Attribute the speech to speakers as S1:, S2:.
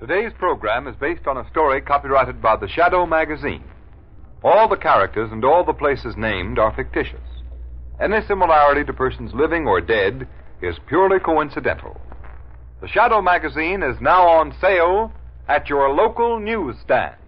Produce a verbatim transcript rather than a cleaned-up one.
S1: Today's program is based on a story copyrighted by the Shadow magazine. All the characters and all the places named are fictitious. Any similarity to persons living or dead is purely coincidental. The Shadow magazine is now on sale at your local newsstand.